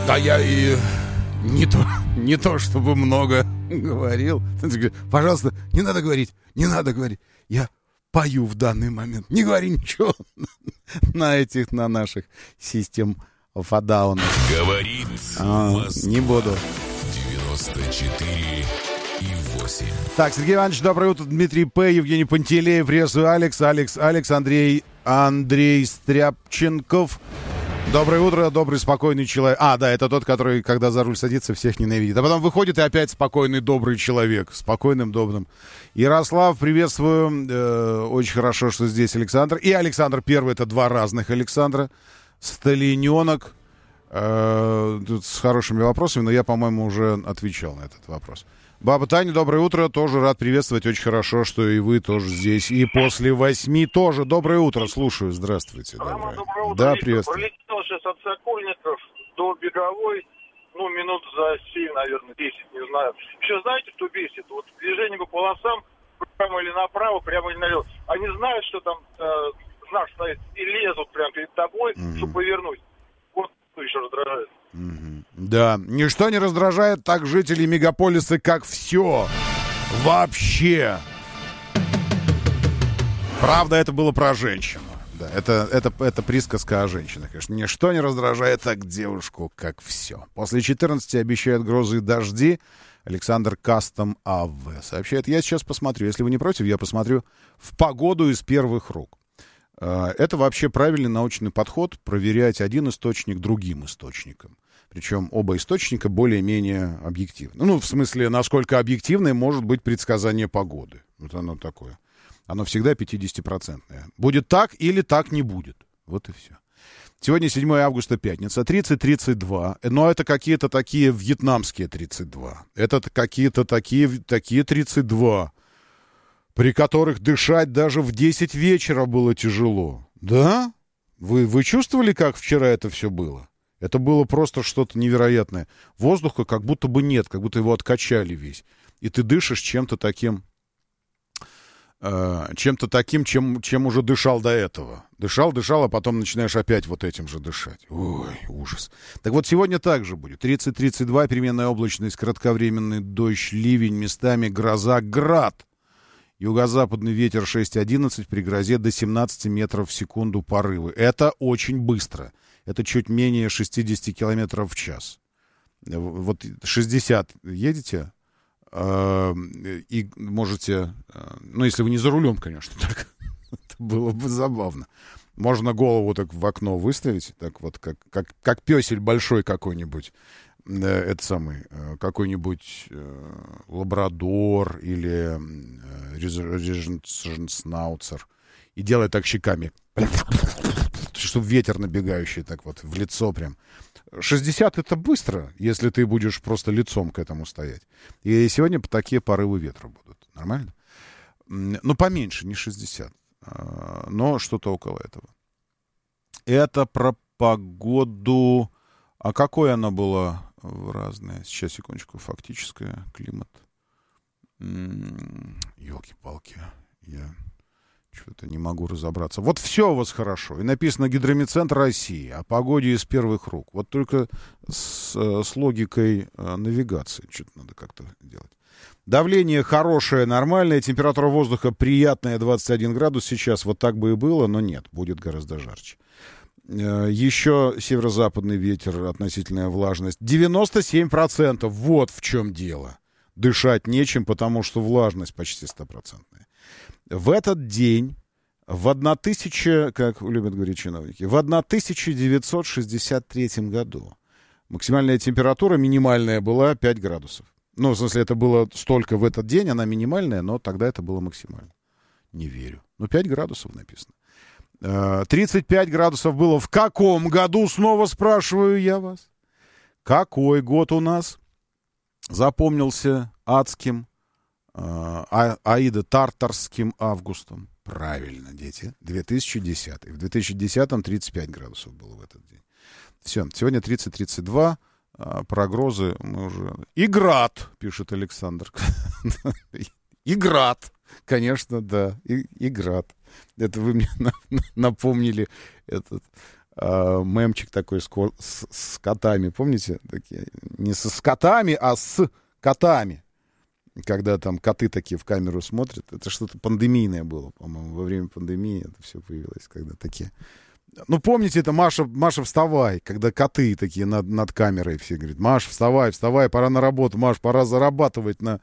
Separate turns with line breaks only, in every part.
Да я и не то чтобы много говорил. Пожалуйста, не надо говорить. Я пою в данный момент. Не говори ничего на наших систем фадаунах.
Говорит Москва.
Не буду.
94,8.
Так, Сергей Иванович, доброе утро. Дмитрий П., Евгений Пантелеев, приветствую, Алекс, Андрей Стряпченков. Доброе утро, добрый, спокойный человек. Да, это тот, который, когда за руль садится, всех ненавидит. А потом выходит и опять спокойный, добрый человек. Спокойным, добрым. Ярослав, приветствую. Очень хорошо, что здесь Александр. И Александр Первый, это два разных Александра. Сталиненок. Тут с хорошими вопросами, но я, по-моему, уже отвечал на этот вопрос. Баба Таня, доброе утро. Тоже рад приветствовать. Очень хорошо, что и вы тоже здесь. И после 8 тоже. Доброе утро. Слушаю. Здравствуйте.
Доброе утро.
Да, приветствую.
Пролетел сейчас от Сокольников до Беговой. Минут за 7, наверное, 10, не знаю. Еще знаете, что бесит? Вот движение по полосам, прямо или направо, прямо или налево. Они знают, что там знак стоит, и лезут прямо перед тобой, чтобы повернуть. Вот что еще раздражает.
Да, ничто не раздражает так жителей мегаполиса, как все. Вообще. Правда, это было про женщину. Да, это присказка о женщинах. Конечно, ничто не раздражает так девушку, как все. После 14 обещают грозы и дожди. Александр Кастом АВ сообщает. Я сейчас посмотрю. Если вы не против, я посмотрю в погоду из первых рук. Это вообще правильный научный подход — проверять один источник другим источником. Причем оба источника более-менее объективны. В смысле, насколько объективное может быть предсказание погоды. Вот оно такое. Оно всегда 50-процентное. Будет так или так не будет. Вот и все. Сегодня 7 августа, пятница. 30-32. Но это какие-то такие вьетнамские 32. Это какие-то такие 32, при которых дышать даже в 10 вечера было тяжело. Да? Вы чувствовали, как вчера это все было? Это было просто что-то невероятное. Воздуха как будто бы нет, как будто его откачали весь. И ты дышишь чем-то таким, чем уже дышал до этого. Дышал, а потом начинаешь опять вот этим же дышать. Ой, ужас. Так вот, сегодня также будет. 30-32, переменная облачность, кратковременный дождь, ливень, местами гроза, град. Юго-западный ветер 6-11, при грозе до 17 метров в секунду порывы. Это очень быстро. Это чуть менее 60 километров в час. Вот 60 едете, и можете, если вы не за рулем, конечно, так, это было бы забавно. Можно голову так в окно выставить, так вот, как пёсель большой какой-нибудь, какой-нибудь лабрадор или реженснауцер, и делает так щеками, чтобы ветер набегающий так вот в лицо прям. 60 — это быстро, если ты будешь просто лицом к этому стоять. И сегодня такие порывы ветра будут. Нормально? Поменьше, не 60, но что-то около этого. Это про погоду. А какое оно было разное? Сейчас, секундочку. Фактическое, климат. Ёлки-палки. Я что-то не могу разобраться. Вот все у вас хорошо. И написано Гидромедцентр России. О погоде из первых рук. Вот только с логикой навигации что-то надо как-то делать. Давление хорошее, нормальное. Температура воздуха приятная, 21 градус. Сейчас вот так бы и было, но нет. Будет гораздо жарче. Еще северо-западный ветер, относительная влажность 97%. Вот в чем дело. Дышать нечем, потому что влажность почти 100%. В этот день, как любят говорить чиновники, в 1963 году максимальная температура минимальная была 5 градусов. В смысле, это было столько в этот день, она минимальная, но тогда это было максимально. Не верю. 5 градусов написано. 35 градусов было в каком году, снова спрашиваю я вас? Какой год у нас запомнился адским, аидо-тартарским августом? Правильно, дети. 2010. В 2010-м 35 градусов было в этот день. Все, сегодня 30-32. Прогнозы мы уже... И град, пишет Александр. И град. Конечно, да. И град. Это вы мне напомнили этот мемчик такой с котами, помните? Такие, не с котами, а с котами. Когда там коты такие в камеру смотрят. Это что-то пандемийное было, по-моему. Во время пандемии это все появилось, когда такие... Ну, помните, это Маша, вставай, когда коты такие над камерой все говорят: Маша, вставай, пора на работу, Маш, пора зарабатывать на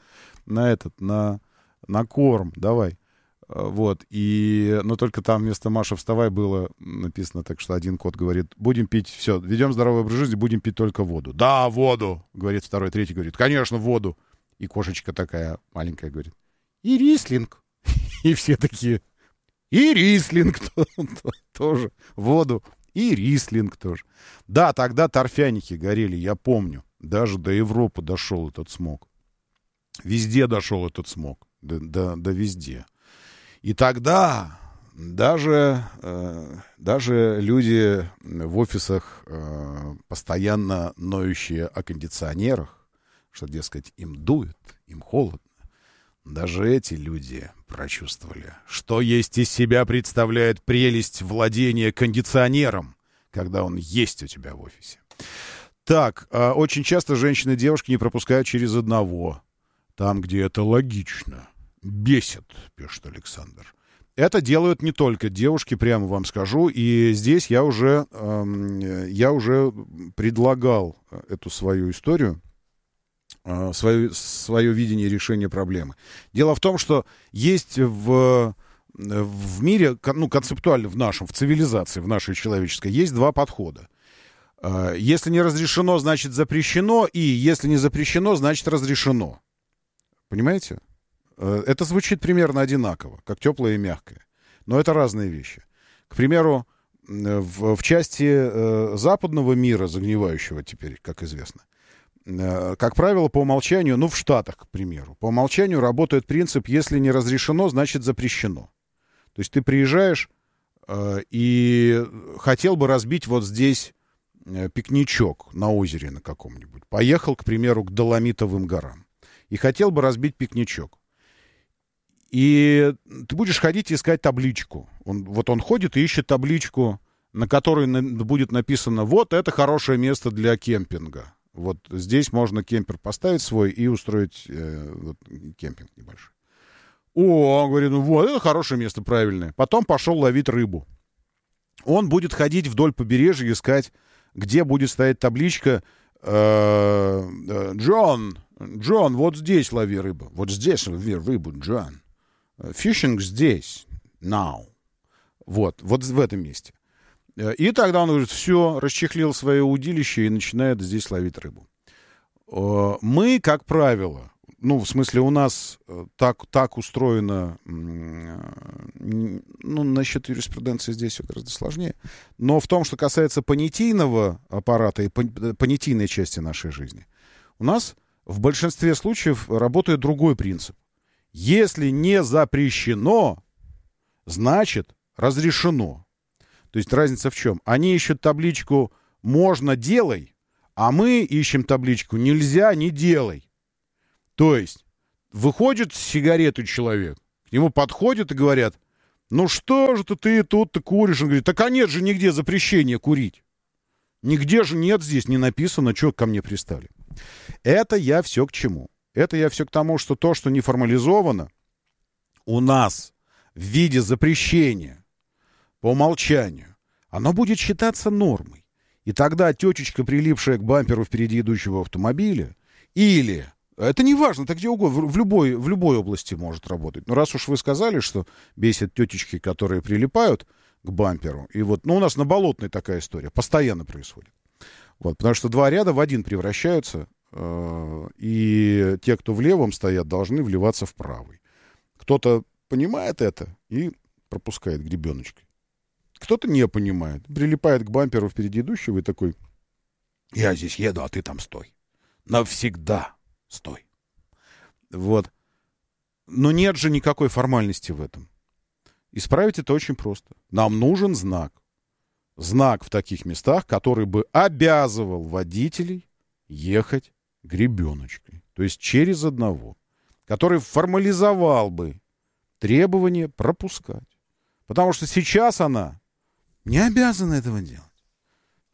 корм, давай. Вот, но только там вместо Маша, вставай было написано так, что один кот говорит: будем пить, все, ведем здоровый образ жизни, будем пить только воду. Да, воду, говорит второй, третий говорит: конечно, воду. И кошечка такая маленькая говорит: и рислинг. И все такие: и рислинг тоже, воду, и рислинг тоже. Да, тогда торфяники горели, я помню. Даже до Европы дошел этот смог. Везде дошел этот смог. Да везде. И тогда даже люди в офисах, постоянно ноющие о кондиционерах, что, дескать, им дует, им холодно, даже эти люди прочувствовали, что есть из себя представляет прелесть владения кондиционером, когда он есть у тебя в офисе. Так, очень часто женщины и девушки не пропускают через одного, там, где это логично. Бесит, пишет Александр. Это делают не только девушки, прямо вам скажу. И здесь я уже предлагал эту свою историю, свое видение решения проблемы. Дело в том, что есть в мире, ну, концептуально в нашем, в цивилизации, в нашей человеческой, есть два подхода. Если не разрешено, значит запрещено, и если не запрещено, значит разрешено. Понимаете? Это звучит примерно одинаково, как теплое и мягкое. Но это разные вещи. К примеру, в части западного мира, загнивающего теперь, как известно, как правило, по умолчанию, ну, в Штатах, к примеру, по умолчанию работает принцип: если не разрешено, значит запрещено. То есть ты приезжаешь и хотел бы разбить вот здесь пикничок на озере на каком-нибудь. Поехал, к примеру, к Доломитовым горам. И хотел бы разбить пикничок. И ты будешь ходить и искать табличку. Он ходит и ищет табличку, на которой будет написано: вот это хорошее место для кемпинга. Вот здесь можно кемпер поставить свой и устроить кемпинг небольшой. О, он говорит: ну вот, это хорошее место, правильное. Потом пошел ловить рыбу. Он будет ходить вдоль побережья, искать, где будет стоять табличка: Джон, вот здесь лови рыбу. Вот здесь лови рыбу, Джон. Фишинг здесь, now. Вот в этом месте. И тогда он говорит: все, расчехлил свое удилище и начинает здесь ловить рыбу. Мы, как правило, ну, в смысле, у нас так устроено, ну, насчет юриспруденции здесь все гораздо сложнее, но в том, что касается понятийного аппарата и понятийной части нашей жизни, у нас в большинстве случаев работает другой принцип. Если не запрещено, значит разрешено. То есть разница в чем? Они ищут табличку «можно, делай», а мы ищем табличку «нельзя, не делай». То есть выходит с сигаретой человек, к нему подходят и говорят: ну что же ты тут-то куришь? Он говорит: так а нет же нигде запрещения курить. Нигде же нет, здесь не написано, что ко мне пристали. Это я все к чему? Это я все к тому, что то, что не формализовано у нас в виде запрещения по умолчанию, оно будет считаться нормой. И тогда тетечка, прилипшая к бамперу впереди идущего автомобиля, или, это не важно, так где угодно, в любой области может работать. Но раз уж вы сказали, что бесит тетечки, которые прилипают к бамперу, и вот, ну, у нас на Болотной такая история постоянно происходит. Вот, потому что два ряда в один превращаются, и те, кто в левом стоят, должны вливаться в правый. Кто-то понимает это и пропускает гребеночкой. Кто-то не понимает, прилипает к бамперу впереди идущего и такой: я здесь еду, а ты там стой. Навсегда стой. Вот. Но нет же никакой формальности в этом. Исправить это очень просто. Нам нужен знак. Знак в таких местах, который бы обязывал водителей ехать гребеночкой. То есть через одного. Который формализовал бы требование пропускать. Потому что сейчас она не обязана этого делать.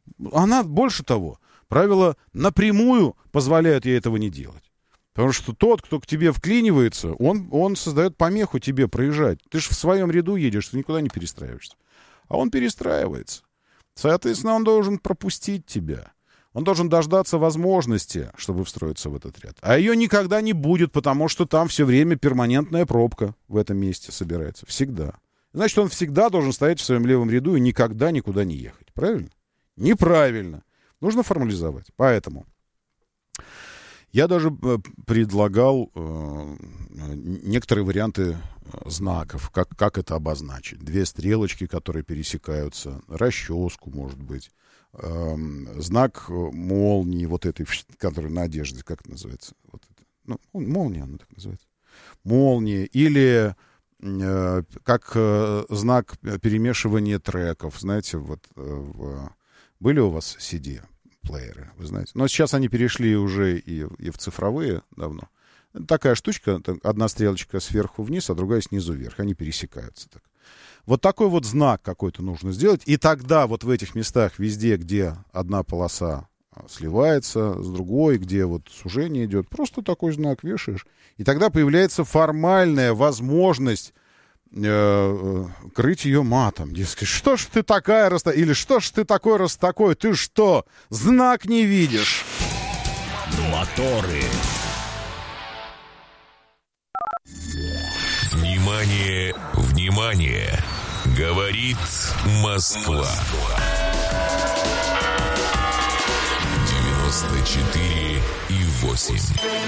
Она, больше того, правила напрямую позволяют ей этого не делать. Потому что тот, кто к тебе вклинивается, он создает помеху тебе проезжать. Ты же в своем ряду едешь, ты никуда не перестраиваешься. А он перестраивается. Соответственно, он должен пропустить тебя. Он должен дождаться возможности, чтобы встроиться в этот ряд. А ее никогда не будет, потому что там все время перманентная пробка в этом месте собирается. Всегда. Значит, он всегда должен стоять в своем левом ряду и никогда никуда не ехать. Правильно? Неправильно. Нужно формализовать. Поэтому я даже предлагал некоторые варианты знаков, как это обозначить. 2 стрелочки, которые пересекаются, расческу, может быть, знак молнии, вот этой, который на одежде, как это называется? Вот это. Ну, молния, она так называется. Молния. Или как знак перемешивания треков. Знаете, вот были у вас CD-плееры, вы знаете? Но сейчас они перешли уже и в цифровые давно. Такая штучка, одна стрелочка сверху вниз, а другая снизу вверх. Они пересекаются так. Вот такой вот знак какой-то нужно сделать. И тогда вот в этих местах везде, где одна полоса сливается с другой, где вот сужение идет, просто такой знак вешаешь. И тогда появляется формальная возможность крыть ее матом. Дескать, что ж ты такая или что ж ты такой раз такой? Ты что, знак не видишь?
Моторы. Внимание, внимание! Говорит Москва. 94,8.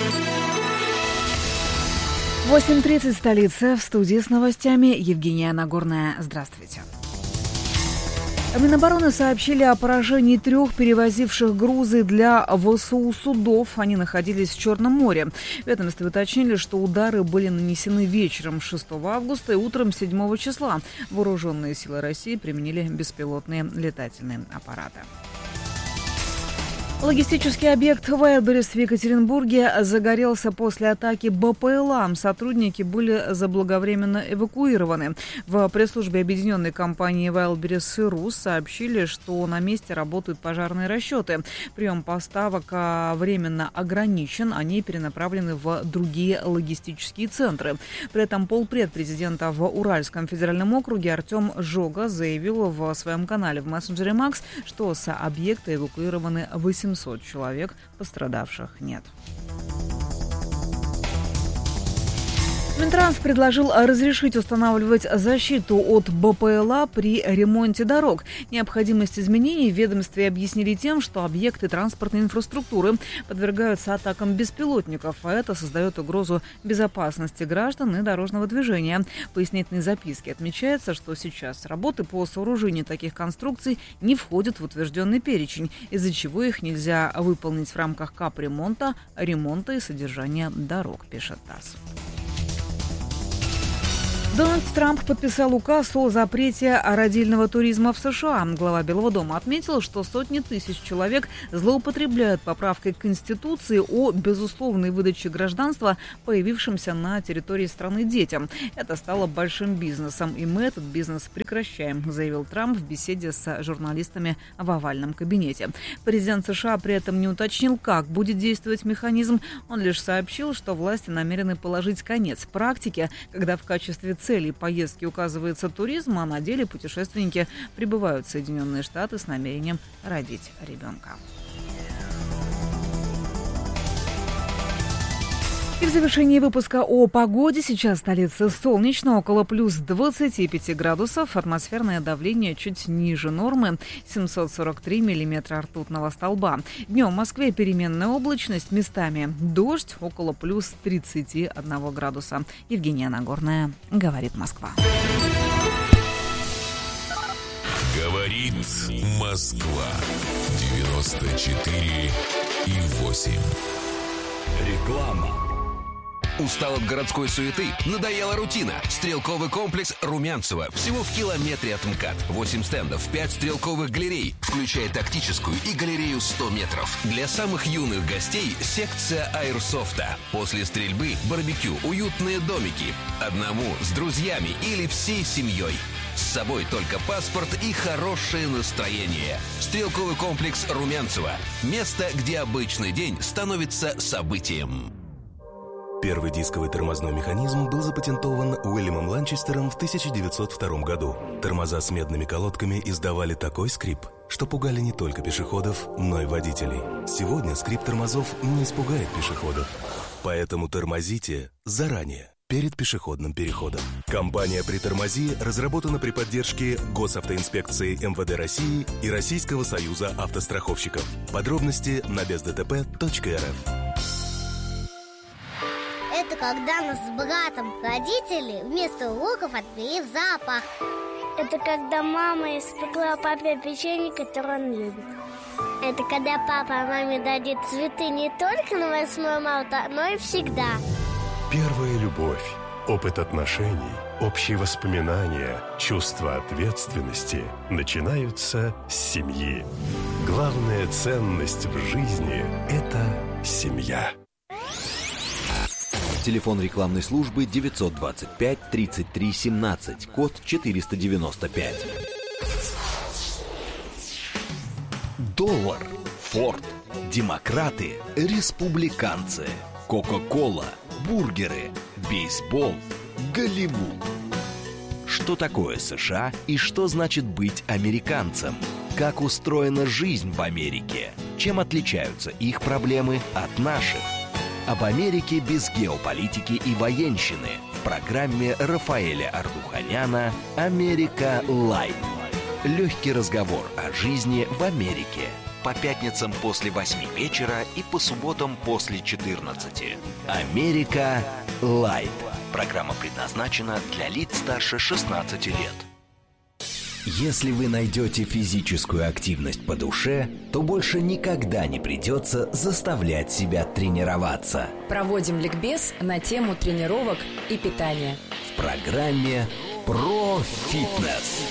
8:30 столица. В студии с новостями Евгения Нагорная. Здравствуйте. В Минобороны сообщили о поражении 3 перевозивших грузы для ВСУ судов. Они находились в Черном море. В ведомстве уточнили, что удары были нанесены вечером 6 августа и утром 7 числа. Вооруженные силы России применили беспилотные летательные аппараты. Логистический объект Wildberries в Екатеринбурге загорелся после атаки БПЛА. Сотрудники были заблаговременно эвакуированы. В пресс-службе объединенной компании Wildberries и РУС сообщили, что на месте работают пожарные расчеты. Прием поставок временно ограничен, они перенаправлены в другие логистические центры. При этом полпред президента в Уральском федеральном округе Артем Жога заявил в своем канале в мессенджере Макс, что с объекта эвакуированы 800 человек, пострадавших нет. Минтранс предложил разрешить устанавливать защиту от БПЛА при ремонте дорог. Необходимость изменений в ведомстве объяснили тем, что объекты транспортной инфраструктуры подвергаются атакам беспилотников, а это создает угрозу безопасности граждан и дорожного движения. В пояснительной записке отмечается, что сейчас работы по сооружению таких конструкций не входят в утвержденный перечень, из-за чего их нельзя выполнить в рамках капремонта, ремонта и содержания дорог, пишет ТАСС. Дональд Трамп подписал указ о запрете родильного туризма в США. Глава Белого дома отметил, что сотни тысяч человек злоупотребляют поправкой к Конституции о безусловной выдаче гражданства появившимся на территории страны детям. Это стало большим бизнесом, и мы этот бизнес прекращаем, заявил Трамп в беседе с журналистами в овальном кабинете. Президент США при этом не уточнил, как будет действовать механизм. Он лишь сообщил, что власти намерены положить конец практике, когда в качестве цели поездки указывается туризм, а на деле путешественники прибывают в Соединенные Штаты с намерением родить ребенка. И в завершении выпуска о погоде. Сейчас в столице солнечно, около плюс 25 градусов. Атмосферное давление чуть ниже нормы, 743 миллиметра ртутного столба. Днем в Москве переменная облачность, местами дождь, около плюс 31 градуса. Евгения Нагорная, говорит Москва.
Говорит Москва. 94,8.
Реклама. Устал от городской суеты? Надоела рутина? Стрелковый комплекс Румянцево. Всего в километре от МКАД. 8 стендов, 5 стрелковых галерей, включая тактическую и галерею 100 метров. Для самых юных гостей секция аэрсофта. После стрельбы барбекю, уютные домики. Одному, с друзьями или всей семьей. С собой только паспорт и хорошее настроение. Стрелковый комплекс Румянцева. Место, где обычный день становится событием.
Первый дисковый тормозной механизм был запатентован Уильямом Ланчестером в 1902 году. Тормоза с медными колодками издавали такой скрип, что пугали не только пешеходов, но и водителей. Сегодня скрип тормозов не испугает пешеходов. Поэтому тормозите заранее, перед пешеходным переходом. Компания «Притормози» разработана при поддержке Госавтоинспекции МВД России и Российского союза автостраховщиков. Подробности на бездтп.рф.
Это когда нас с братом родители вместо уроков отвели в зоопарк.
Это когда мама испекла папе печенье, которое он любит.
Это когда папа маме дадит цветы не только на 8 марта, но и всегда.
Первая любовь, опыт отношений, общие воспоминания, чувство ответственности начинаются с семьи. Главная ценность в жизни – это семья.
Телефон рекламной службы 925-33-17, код 495. Доллар, Форд, демократы, республиканцы, Кока-кола, бургеры, бейсбол, Голливуд. Что такое США и что значит быть американцем? Как устроена жизнь в Америке? Чем отличаются их проблемы от наших? Об Америке без геополитики и военщины в программе Рафаэля Ардуханяна «Америка Лайт». Легкий разговор о жизни в Америке. По пятницам после 8 вечера и по субботам после 14. «Америка Лайт». Программа предназначена для лиц старше 16 лет. Если вы найдете физическую активность по душе, то больше никогда не придется заставлять себя тренироваться.
Проводим ликбез на тему тренировок и питания.
В программе «Про фитнес».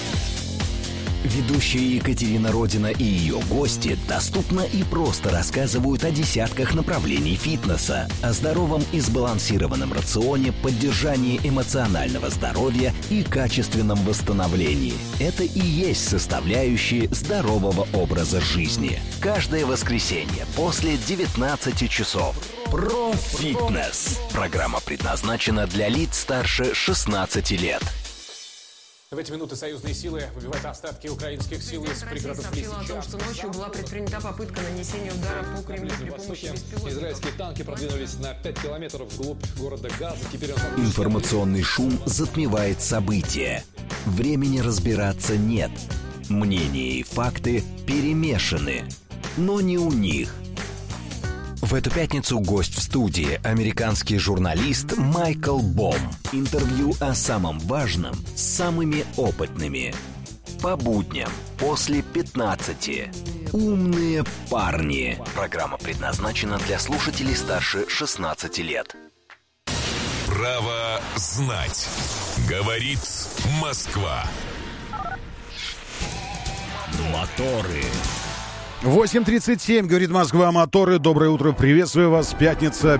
Ведущие Екатерина Родина и ее гости доступно и просто рассказывают о десятках направлений фитнеса, о здоровом и сбалансированном рационе, поддержании эмоционального здоровья и качественном восстановлении. Это и есть составляющие здорового образа жизни. Каждое воскресенье после 19 часов. Про фитнес. Программа предназначена для лиц старше 16 лет.
В эти минуты союзные силы выбивают остатки украинских сил из пригородов Лисичанска.
Сообщила о том, что ночью была предпринята попытка нанесения удара по Кремлю при помощи беспилотников.
Израильские танки продвинулись на 5 километров вглубь города Газа. Теперь
Информационный шум затмевает события. Времени разбираться нет. Мнения и факты перемешаны. Но не у них. В эту пятницу гость в студии – американский журналист Майкл Бом. Интервью о самом важном с самыми опытными. По будням после 15. Умные парни. Программа предназначена для слушателей старше 16 лет.
Право знать. Говорит Москва.
Моторы.
8:37, говорит Москва, моторы. Доброе утро, приветствую вас. Пятница.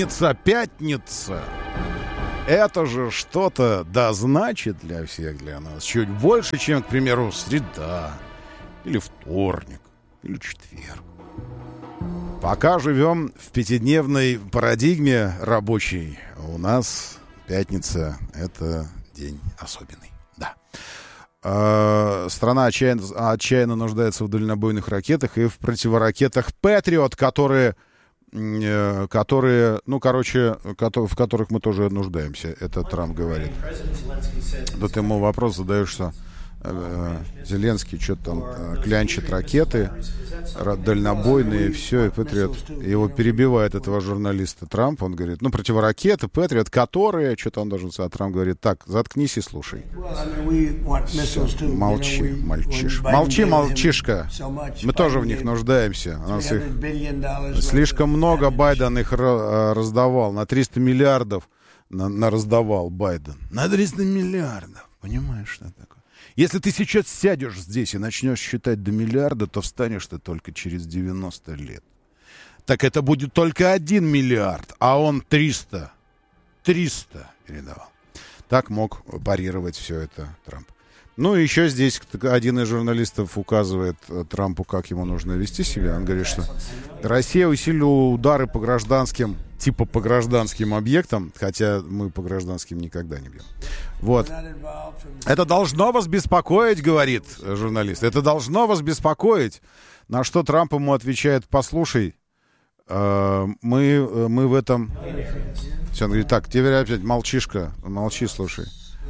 Это же что-то да значит для всех, для нас. Чуть больше, чем, к примеру, среда, или вторник, или четверг. Пока живем в пятидневной парадигме рабочей, у нас пятница — это день особенный. Да. Страна отчаянно нуждается в дальнобойных ракетах и в противоракетах «Патриот», в которых мы тоже нуждаемся. Это Трамп говорит. Тут ему вопрос задаешь, что Зеленский что-то там клянчит ракеты дальнобойные, все, и Патриот. Его перебивает этого журналиста Трамп. Он говорит, противоракеты, Патриот, которые, что-то он должен сказать. Трамп говорит, так, заткнись и слушай. Все, молчи, мальчишка. Мы тоже в них нуждаемся. У нас их слишком много. Байден их раздавал. На 300 миллиардов раздавал Байден. На 300 миллиардов. Понимаешь, что это такое? Если ты сейчас сядешь здесь и начнешь считать до миллиарда, то встанешь ты только через 90 лет. Так это будет только 1 миллиард, а он 300 передавал. Так мог парировать все это Трамп. Ну, и еще здесь один из журналистов указывает Трампу, как ему нужно вести себя. Он говорит, что Россия усилила удары по гражданским, типа по гражданским объектам, хотя мы по гражданским никогда не бьем. Вот. Это должно вас беспокоить, говорит журналист. Это должно вас беспокоить. На что Трамп ему отвечает: послушай, мы в этом... Все, он говорит: так, теперь опять молчишка, молчи, слушай.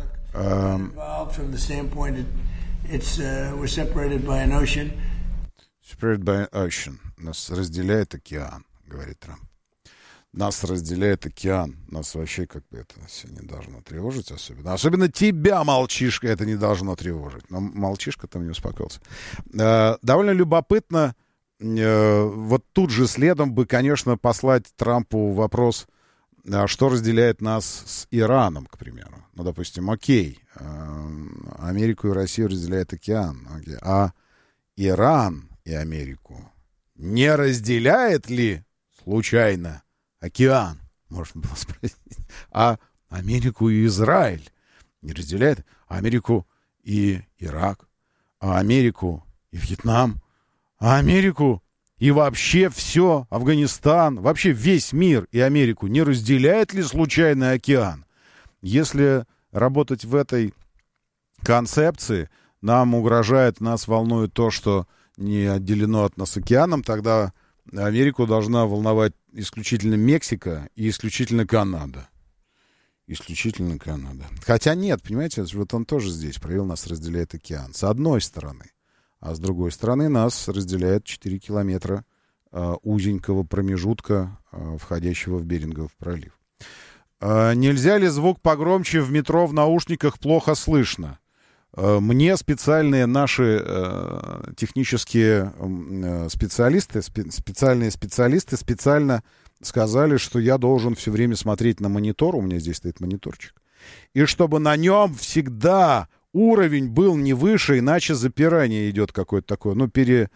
Separated by an ocean. Нас разделяет океан, говорит Трамп. Нас разделяет океан. Нас вообще как бы это все не должно тревожить особенно. Особенно тебя, молчишка, это не должно тревожить. Но молчишка там не успокоился. Довольно любопытно. Вот тут же следом бы, конечно, послать Трампу вопрос, что разделяет нас с Ираном, к примеру. Ну, допустим, окей, Америку и Россию разделяет океан. Окей. А Иран и Америку не разделяет ли случайно океан? Можно было спросить. А Америку и Израиль не разделяет? А Америку и Ирак? А Америку и Вьетнам? А Америку и вообще все, Афганистан, вообще весь мир и Америку не разделяет ли случайно океан? Если работать в этой концепции, нас волнует то, что не отделено от нас океаном, тогда Америку должна волновать исключительно Мексика и исключительно Канада. Исключительно Канада. Хотя нет, понимаете, вот он тоже здесь проявил, нас разделяет океан. С одной стороны. А с другой стороны нас разделяет 4 километра узенького промежутка, входящего в Берингов пролив. Нельзя ли звук погромче? В метро в наушниках плохо слышно. Мне специальные наши технические специалисты, специальные специалисты специально сказали, что я должен все время смотреть на монитор. У меня здесь стоит мониторчик. И чтобы на нем всегда уровень был не выше, иначе запирание идет какое-то такое, ну,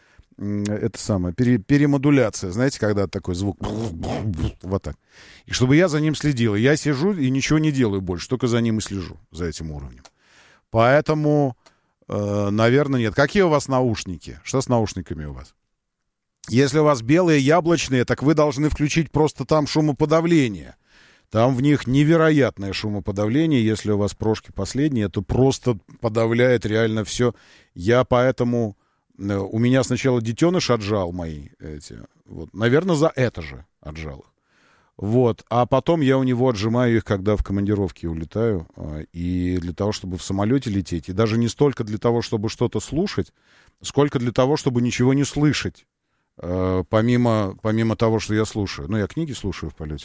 перемодуляция, знаете, когда такой звук, вот так. И чтобы я за ним следил. Я сижу и ничего не делаю больше, только за ним и слежу, за этим уровнем. Поэтому, наверное, нет. Какие у вас наушники? Что с наушниками у вас? Если у вас белые яблочные, так вы должны включить просто там шумоподавление. Там в них невероятное шумоподавление. Если у вас прошки последние, то просто подавляет реально все. Я поэтому... У меня сначала детеныш отжал мои эти... Вот, наверное, за это же отжал их. Вот. А потом я у него отжимаю их, когда в командировке улетаю. И для того, чтобы в самолете лететь. И даже не столько для того, чтобы что-то слушать, сколько для того, чтобы ничего не слышать. Помимо того, что я слушаю. Ну, я книги слушаю в полете.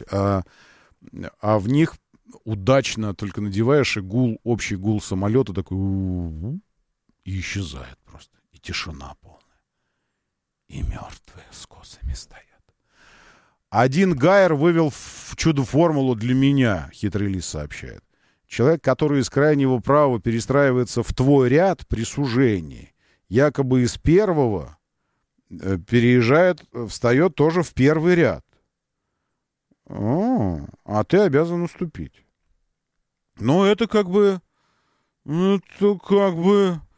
А в них удачно только надеваешь, и общий гул самолета такой, и исчезает просто. И тишина полная. И мертвые с косами стоят. Один Гайер вывел в чудо-формулу для меня, хитрый лис сообщает. Человек, который из крайнего права перестраивается в твой ряд при сужении, якобы из первого встает тоже в первый ряд. А ты обязан уступить. Ну, это как бы